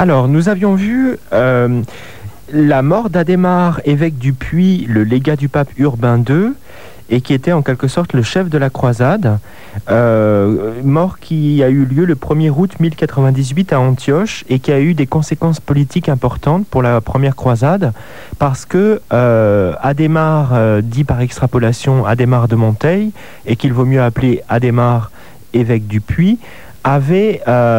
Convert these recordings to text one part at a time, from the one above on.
Alors, nous avions vu la mort d'Adhémar, évêque du Puy, le légat du pape Urbain II, et qui était en quelque sorte le chef de la croisade, mort qui a eu lieu le 1er août 1098 à Antioche et qui a eu des conséquences politiques importantes pour la première croisade, parce que Adhémar, dit par extrapolation Adhémar de Monteil, et qu'il vaut mieux appeler Adhémar, évêque du Puy, avait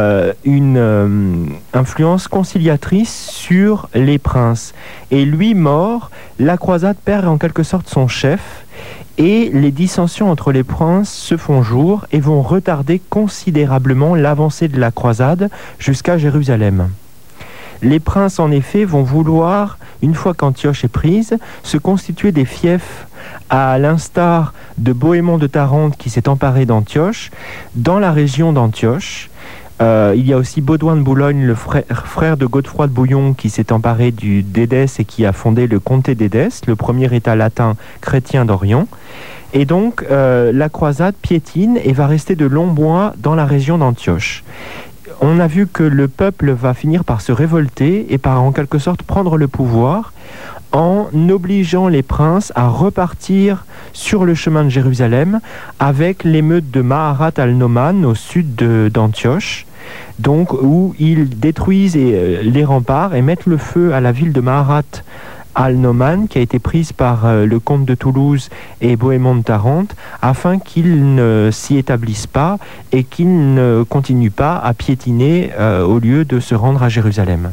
une influence conciliatrice sur les princes. Et lui mort, la croisade perd en quelque sorte son chef, et les dissensions entre les princes se font jour et vont retarder considérablement l'avancée de la croisade jusqu'à Jérusalem. Les princes, en effet, vont vouloir, une fois qu'Antioche est prise, se constituer des fiefs, à l'instar de Bohémond de Tarente qui s'est emparé d'Antioche, dans la région d'Antioche. Il y a aussi Baudouin de Boulogne, le frère de Godefroy de Bouillon, qui s'est emparé d'Édesse et qui a fondé le comté d'Édesse, le premier État latin chrétien d'Orient. Et donc, la croisade piétine et va rester de longs mois dans la région d'Antioche. On a vu que le peuple va finir par se révolter et par en quelque sorte prendre le pouvoir en obligeant les princes à repartir sur le chemin de Jérusalem avec l'émeute de Maharat al-Noman au sud d'Antioche, donc où ils détruisent les remparts et mettent le feu à la ville de Maharat al-Noman, qui a été prise par le comte de Toulouse et Bohémond de Tarente, afin qu'ils ne s'y établissent pas et qu'ils ne continuent pas à piétiner au lieu de se rendre à Jérusalem.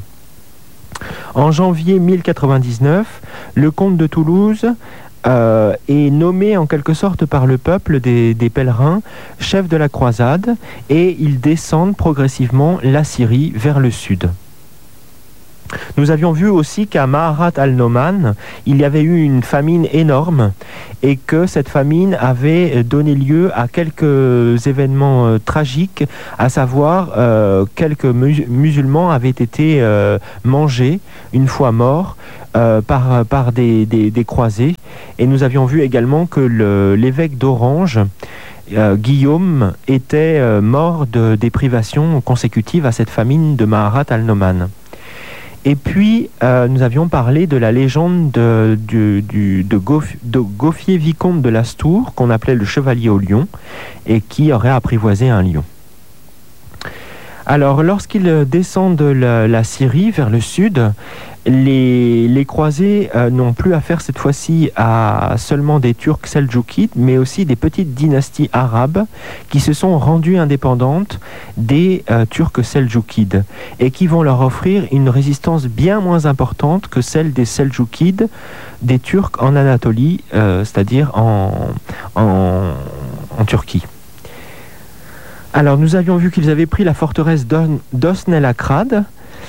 En janvier 1099, le comte de Toulouse est nommé en quelque sorte par le peuple des pèlerins chef de la croisade, et ils descendent progressivement la Syrie vers le sud. Nous avions vu aussi qu'à Maharat al-Noman, il y avait eu une famine énorme et que cette famine avait donné lieu à quelques événements tragiques, à savoir quelques musulmans avaient été mangés une fois morts par des croisés. Et nous avions vu également que l'évêque d'Orange, Guillaume, était mort des privations consécutives à cette famine de Maharat al-Noman. Et puis, nous avions parlé de la légende de Gauffier vicomte de Lastour, qu'on appelait le chevalier au lion, et qui aurait apprivoisé un lion. Alors, lorsqu'ils descendent de la Syrie vers le sud, les croisés n'ont plus affaire cette fois-ci à seulement des Turcs seldjoukides, mais aussi des petites dynasties arabes qui se sont rendues indépendantes des Turcs seldjoukides et qui vont leur offrir une résistance bien moins importante que celle des seldjoukides, des Turcs en Anatolie, c'est-à-dire en Turquie. Alors, nous avions vu qu'ils avaient pris la forteresse d'Osnel-Akrad,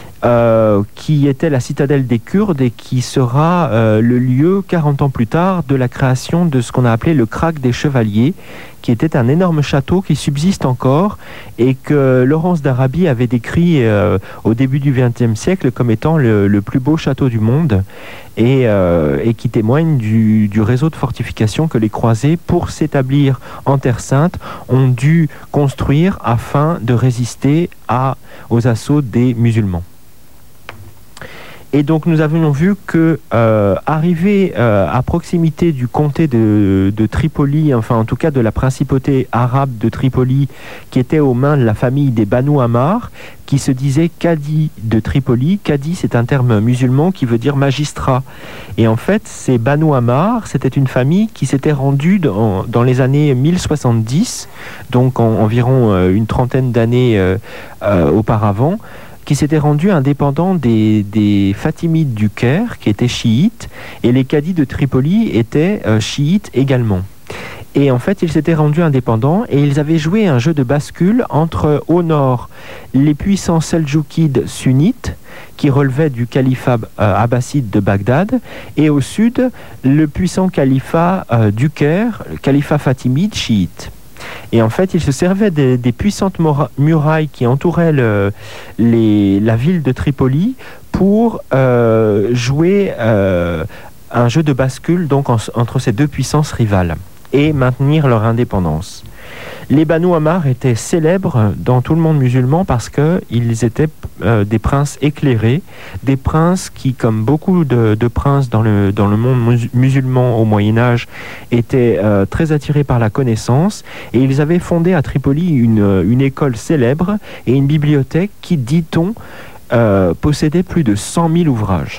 qui était la citadelle des Kurdes et qui sera le lieu, 40 ans plus tard, de la création de ce qu'on a appelé le Krag des Chevaliers, qui était un énorme château qui subsiste encore et que Laurence d'Arabie avait décrit au début du XXe siècle comme étant le plus beau château du monde et qui témoigne du réseau de fortifications que les croisés, pour s'établir en Terre Sainte, ont dû construire afin de résister aux assauts des musulmans. Et donc nous avions vu que arrivé à proximité du comté de Tripoli, enfin en tout cas de la principauté arabe de Tripoli, qui était aux mains de la famille des Banu Ammar, qui se disait Cadi de Tripoli. Cadi, c'est un terme musulman qui veut dire magistrat. Et en fait, ces Banu Ammar, c'était une famille qui s'était rendue dans les années 1070, donc environ une trentaine d'années auparavant, qui s'était rendu indépendant des Fatimides du Caire, qui étaient chiites, et les cadis de Tripoli étaient chiites également. Et en fait, ils s'étaient rendus indépendants et ils avaient joué un jeu de bascule entre, au nord, les puissants seldjoukides sunnites, qui relevaient du califat abbasside de Bagdad, et au sud, le puissant califat du Caire, le califat fatimide chiite. Et en fait, il se servait des puissantes murailles qui entouraient la ville de Tripoli pour jouer un jeu de bascule donc entre ces deux puissances rivales et maintenir leur indépendance. Les Banu Ammar étaient célèbres dans tout le monde musulman parce qu'ils étaient des princes éclairés, des princes qui, comme beaucoup de princes dans le monde musulman au Moyen-Âge, étaient très attirés par la connaissance, et ils avaient fondé à Tripoli une école célèbre et une bibliothèque qui, dit-on, possédait plus de 100 000 ouvrages.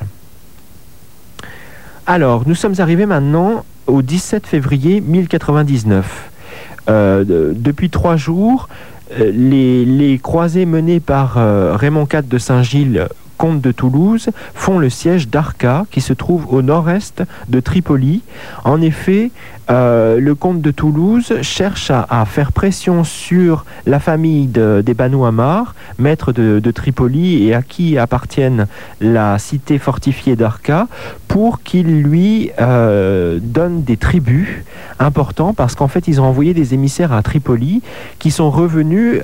Alors, nous sommes arrivés maintenant au 17 février 1099. Depuis 3 jours, les croisés menées par Raymond IV de Saint-Gilles, comte de Toulouse, font le siège d'Arca, qui se trouve au nord-est de Tripoli. En effet, le comte de Toulouse cherche à faire pression sur la famille des Banu Ammar, maître de Tripoli, et à qui appartiennent la cité fortifiée d'Arca, pour qu'il lui donne des tributs importants, parce qu'en fait, ils ont envoyé des émissaires à Tripoli qui sont revenus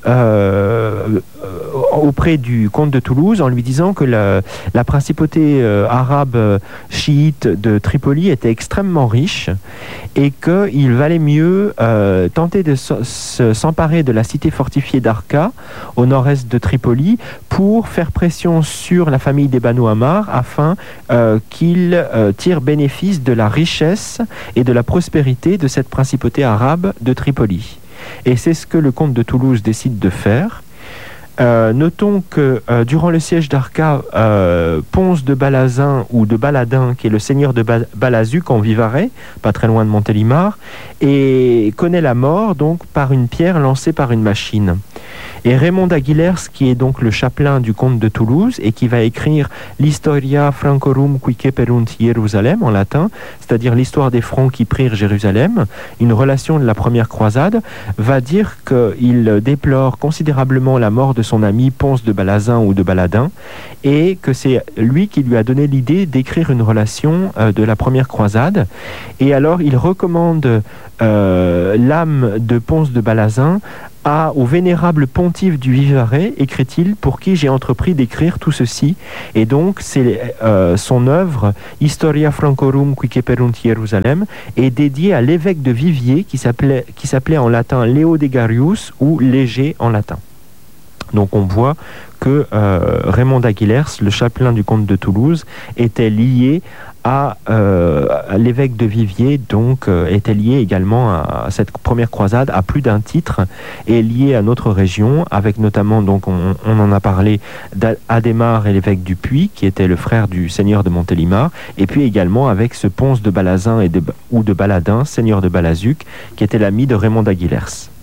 auprès du comte de Toulouse en lui disant que la principauté arabe chiite de Tripoli était extrêmement riche et qu'il valait mieux tenter de s'emparer de la cité fortifiée d'Arca au nord-est de Tripoli pour faire pression sur la famille des Banu Ammar afin qu'ils tirent bénéfice de la richesse et de la prospérité de cette principauté arabe de Tripoli. Et c'est ce que le comte de Toulouse décide de faire. Notons que durant le siège d'Arca, Ponce de Balazin ou de Baladin, qui est le seigneur de Balazuc en Vivarais, pas très loin de Montélimar, et connaît la mort donc par une pierre lancée par une machine. Et Raymond d'Aguilers, qui est donc le chapelain du comte de Toulouse et qui va écrire l'Historia Francorum quique perunt Jérusalem en latin, c'est-à-dire l'histoire des Francs qui prirent Jérusalem, une relation de la première croisade, va dire qu'il déplore considérablement la mort de son ami Ponce de Balazin ou de Baladin, et que c'est lui qui lui a donné l'idée d'écrire une relation de la première croisade. Et alors il recommande l'âme de Ponce de Balazin au vénérable pontife du Vivarais, écrit-il, pour qui j'ai entrepris d'écrire tout ceci. Et donc c'est son œuvre Historia Francorum quique perunt Jérusalem est dédiée à l'évêque de Viviers qui s'appelait en latin Leodegarius ou Léger en latin. Donc on voit que Raymond d'Aguilers, le chapelain du comte de Toulouse, était lié à l'évêque de Viviers, donc était lié également à cette première croisade à plus d'un titre, et lié à notre région, avec notamment, donc on en a parlé, d'Adhémar et l'évêque du Puy, qui était le frère du seigneur de Montélimar, et puis également avec ce Ponce de Balazin ou de Baladin, seigneur de Balazuc, qui était l'ami de Raymond d'Aguilers.